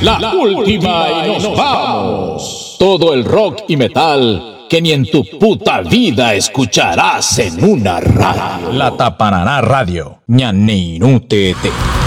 la última y nos vamos. Todo el rock y metal que ni en tu puta vida escucharás en una radio. La Tapanará Radio, ñaninutete.